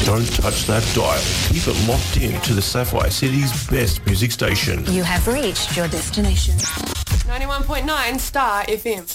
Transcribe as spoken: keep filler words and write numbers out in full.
Don't touch that dial. Keep it locked in to the Sapphire City's best music station. You have reached your destination. ninety-one point nine Star F M.